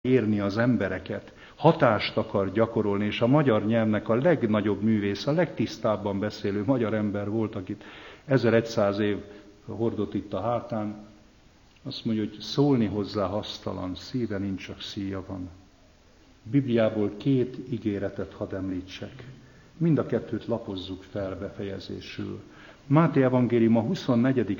érni az embereket, hatást akar gyakorolni, és a magyar nyelvnek a legnagyobb művész, a legtisztábban beszélő magyar ember volt, akit 1100 év hordott itt a hátán, azt mondja, hogy szólni hozzá hasztalan, szíve nincs, csak szíja van. Bibliából 2 ígéretet hadd említsek. Mind a 2 lapozzuk fel befejezésül. Máté evangélium a 24.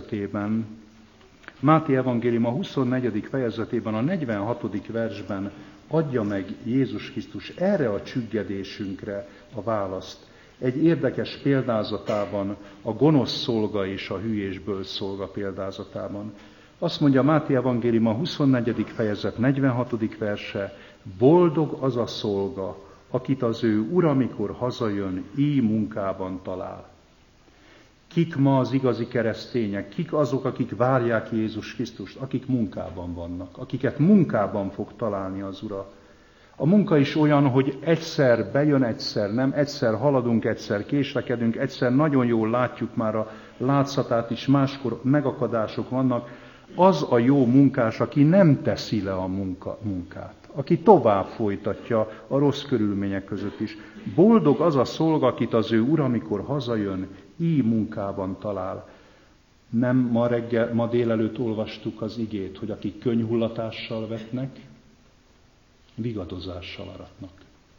fejezetében, a 46. versben adja meg Jézus Krisztus erre a csüggedésünkre a választ. Egy érdekes példázatában, a gonosz szolga és a hű és bölcs szolga példázatában. Azt mondja Máté evangélium a 24. fejezet 46. verse, boldog az a szolga, akit az ő ura, amikor hazajön, így munkában talál. Kik ma az igazi keresztények? Kik azok, akik várják Jézus Krisztust? Akik munkában vannak, akiket munkában fog találni az Ura. A munka is olyan, hogy egyszer bejön, egyszer nem, egyszer haladunk, egyszer késlekedünk, egyszer nagyon jól látjuk már a látszatát is, máskor megakadások vannak. Az a jó munkás, aki nem teszi le a munkát, aki tovább folytatja a rossz körülmények között is. Boldog az a szolga, akit az ő ura, amikor hazajön, így munkában talál. Nem ma délelőtt olvastuk az igét, hogy akik könnyhullatással vetnek, vigadozással aratnak.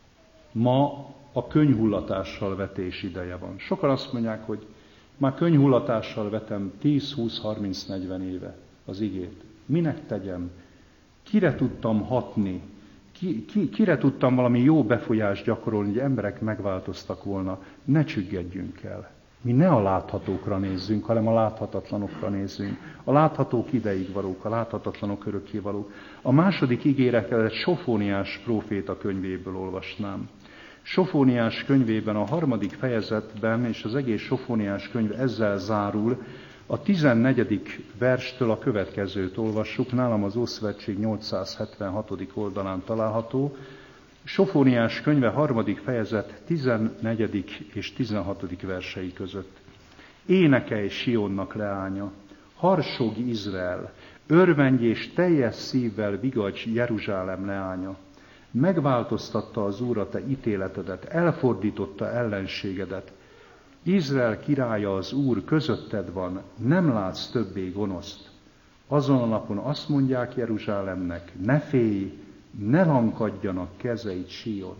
Ma a könnyhullatással vetés ideje van. Sokan azt mondják, hogy már könnyhullatással vetem 10, 20, 30, 40 éve az igét. Minek tegyem? Kire tudtam hatni? Kire tudtam valami jó befolyást gyakorolni, hogy emberek megváltoztak volna? Ne csüggedjünk el. Mi ne a láthatókra nézzünk, hanem a láthatatlanokra nézzünk. A láthatók ideig valók, a láthatatlanok örökké valók. A második ígéretet Sofóniás próféta könyvéből olvasnám. Sofóniás könyvében a 3. fejezetben, és az egész Sofóniás könyv ezzel zárul, a 14. verstől a következőt olvassuk, nálam az Ószövetség 876. oldalán található. Sofóniás könyve 3. fejezet 14. és 16. versei között. Énekelj Sionnak leánya, harsogj Izrael, örvendj és teljes szívvel vigadj Jeruzsálem leánya. Megváltoztatta az Úr a te ítéletedet, elfordította ellenségedet. Izrael királya az Úr közötted van, nem látsz többé gonoszt. Azon a napon azt mondják Jeruzsálemnek, ne félj, ne lankadjanak kezeid Sion.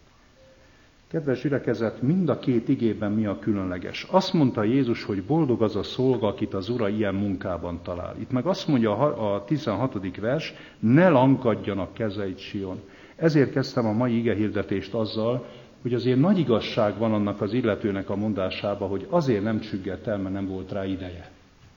Kedves gyülekezet, mind a 2 igében mi a különleges? Azt mondta Jézus, hogy boldog az a szolga, akit az Ura ilyen munkában talál. Itt meg azt mondja a 16. vers, ne lankadjanak kezeid Sion. Ezért kezdtem a mai igehirdetést azzal, hogy azért nagy igazság van annak az illetőnek a mondásába, hogy azért nem csüggett el, mert nem volt rá ideje.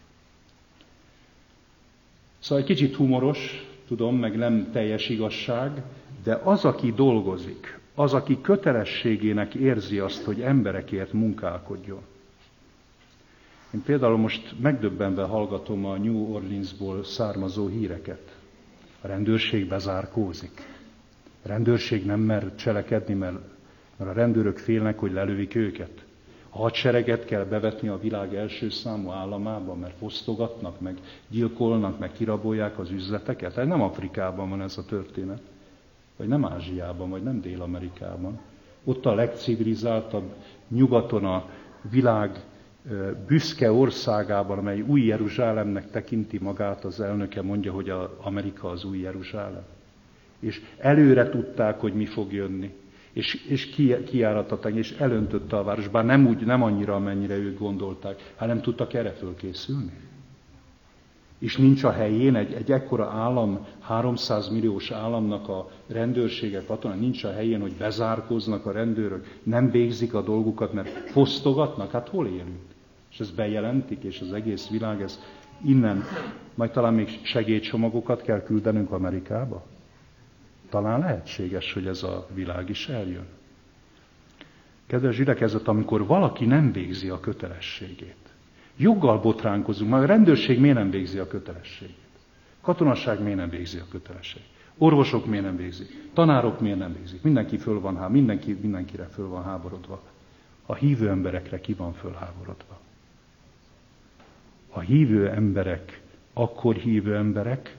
Szóval egy kicsit humoros, tudom, meg nem teljes igazság, de az, aki dolgozik, az, aki kötelességének érzi azt, hogy emberekért munkálkodjon. Én például most megdöbbenve hallgatom a New Orleansból származó híreket. A rendőrség bezárkózik. A rendőrség nem mer cselekedni, mert a rendőrök félnek, hogy lelövik őket. A hadsereget kell bevetni a világ első számú államába, mert fosztogatnak, meg gyilkolnak, meg kirabolják az üzleteket. Hát nem Afrikában van ez a történet, vagy nem Ázsiában, vagy nem Dél-Amerikában. Ott a legcivilizáltabb nyugaton a világ büszke országában, amely új Jeruzsálemnek tekinti magát, az elnöke mondja, hogy Amerika az új Jeruzsálem. És előre tudták, hogy mi fog jönni. És kijárattatták, és elöntötte a város, bár nem annyira, amennyire ők gondolták, hát nem tudtak erre fölkészülni. És nincs a helyén egy ekkora állam, 300 milliós államnak a rendőrsége, katona, nincs a helyén, hogy bezárkóznak a rendőrök, nem végzik a dolgukat, mert fosztogatnak, hát hol élünk? És ezt bejelentik, és az egész világ, ez innen, majd talán még segédcsomagokat kell küldenünk Amerikába? Talán lehetséges, hogy ez a világ is eljön. Kedves gyülekezet, amikor valaki nem végzi a kötelességét, joggal botránkozunk, mert a rendőrség miért nem végzi a kötelességét? Katonasság miért nem végzi a kötelességét? Orvosok miért nem végzik? Tanárok miért nem végzik? Mindenkire föl van háborodva. A hívő emberekre ki van fölháborodva? A hívő emberek akkor hívő emberek,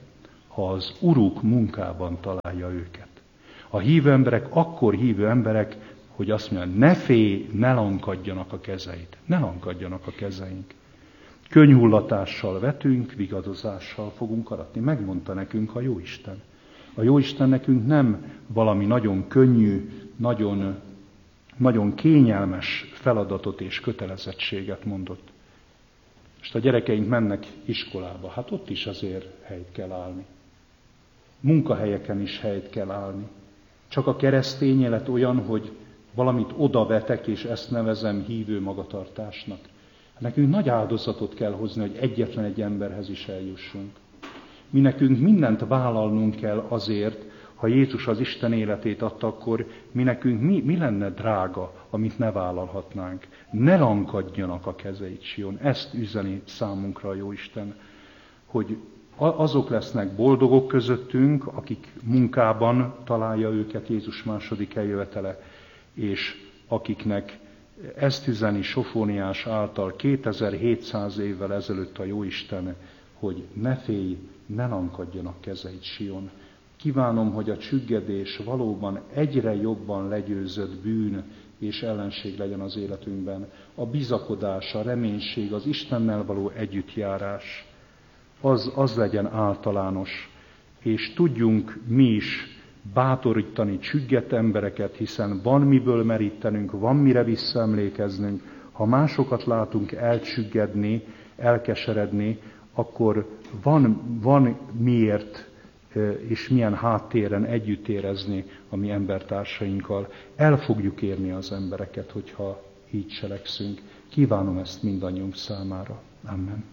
ha az uruk munkában találja őket. A hívő emberek akkor hívő emberek, hogy azt mondja, ne félj, ne lankadjanak a kezeid. Ne lankadjanak a kezeink. Könnyhullatással vetünk, vigadozással fogunk aratni. Megmondta nekünk a Jóisten. A Jóisten nekünk nem valami nagyon könnyű, nagyon kényelmes feladatot és kötelezettséget mondott. Most a gyerekeink mennek iskolába, hát ott is azért helyt kell állni. Munkahelyeken is helyt kell állni. Csak a keresztény élet olyan, hogy valamit odavetek, és ezt nevezem hívő magatartásnak. Nekünk nagy áldozatot kell hozni, hogy egyetlen egy emberhez is eljussunk. Mi nekünk mindent vállalnunk kell azért, ha Jézus az Isten életét adta, akkor mi nekünk mi lenne drága, amit ne vállalhatnánk. Ne lankadjanak a kezeid, Sion. Ezt üzeni számunkra a Jóisten, hogy azok lesznek boldogok közöttünk, akik munkában találja őket Jézus második eljövetele, és akiknek ezt üzeni Sofóniás által 2700 évvel ezelőtt a Jóisten, hogy ne félj, ne lankadjanak kezeid, Sion. Kívánom, hogy a csüggedés valóban egyre jobban legyőzött bűn és ellenség legyen az életünkben. A bizakodás, a reménység, az Istennel való együttjárás, az legyen általános. És tudjunk mi is bátorítani csüggett embereket, hiszen van miből merítenünk, van mire visszaemlékeznünk. Ha másokat látunk elcsüggedni, elkeseredni, akkor van miért és milyen háttéren együtt érezni a mi embertársainkkal. El fogjuk érni az embereket, hogyha így cselekszünk. Kívánom ezt mindannyiunk számára. Amen.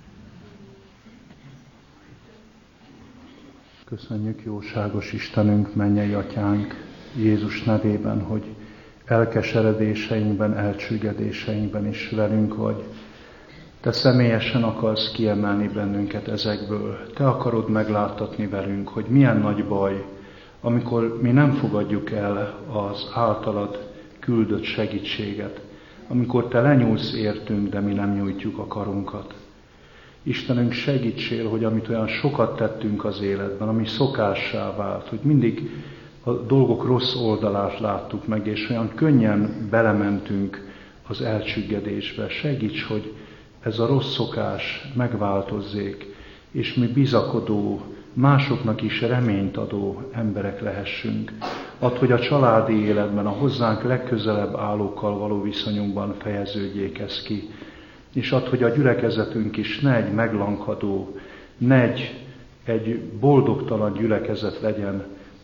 Köszönjük, jóságos Istenünk, mennyei Atyánk, Jézus nevében, hogy elkeseredéseinkben, elcsüggedéseinkben is velünk vagy. Te személyesen akarsz kiemelni bennünket ezekből. Te akarod megláttatni velünk, hogy milyen nagy baj, amikor mi nem fogadjuk el az általad küldött segítséget, amikor Te lenyúlsz értünk, de mi nem nyújtjuk a karunkat. Istenünk, segítsél, hogy amit olyan sokat tettünk az életben, ami szokássá vált, hogy mindig a dolgok rossz oldalát láttuk meg, és olyan könnyen belementünk az elcsüggedésbe. Segíts, hogy ez a rossz szokás megváltozzék, és mi bizakodó, másoknak is reményt adó emberek lehessünk. Add, hogy a családi életben, a hozzánk legközelebb állókkal való viszonyunkban fejeződjék ez ki. És add, hogy a gyülekezetünk is ne egy meglankadó, ne egy boldogtalan gyülekezet legyen,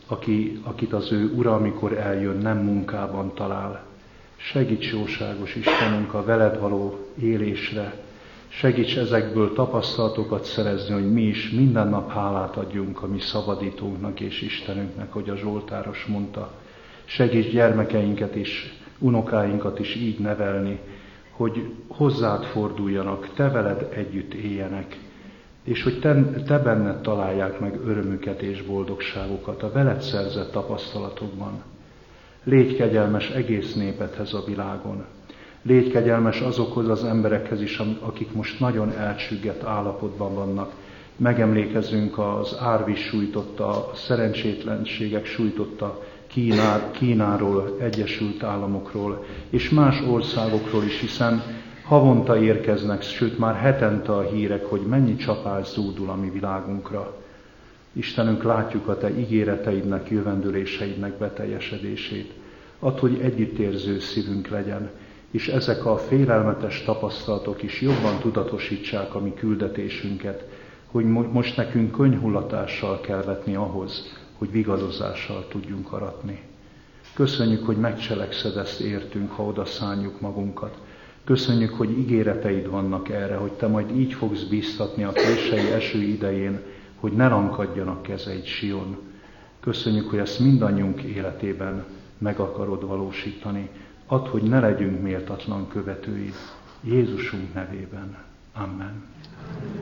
akit az ő Ura, amikor eljön, nem munkában talál. Segíts, jóságos Istenünk, a veled való élésre. Segíts ezekből tapasztalatokat szerezni, hogy mi is minden nap hálát adjunk a mi szabadítónknak és Istenünknek, hogy a Zsoltáros mondta. Segíts gyermekeinket is, unokáinkat is így nevelni, hogy hozzád forduljanak, te veled együtt éljenek, és hogy te benned találják meg örömüket és boldogságukat a veled szerzett tapasztalatokban. Légy kegyelmes egész népedhez a világon. Légy kegyelmes azokhoz az emberekhez is, akik most nagyon elcsüggett állapotban vannak. Megemlékezünk az árvíz sújtotta, a szerencsétlenségek sújtotta Kínáról, Egyesült Államokról, és más országokról is, hiszen havonta érkeznek, sőt már hetente a hírek, hogy mennyi csapás zúdul a mi világunkra. Istenünk, látjuk a Te ígéreteidnek, jövendőléseidnek beteljesedését. Add, hogy együttérző szívünk legyen, és ezek a félelmetes tapasztalatok is jobban tudatosítsák a mi küldetésünket, hogy most nekünk könnyhullatással kell vetni ahhoz, hogy vigadozással tudjunk aratni. Köszönjük, hogy megcselekszed ezt értünk, ha odaszálljuk magunkat. Köszönjük, hogy ígéreteid vannak erre, hogy Te majd így fogsz bíztatni a késői eső idején, hogy ne lankadjanak kezeid, Sion. Köszönjük, hogy ezt mindannyiunk életében meg akarod valósítani. Add, hogy ne legyünk méltatlan követőid. Jézusunk nevében. Amen.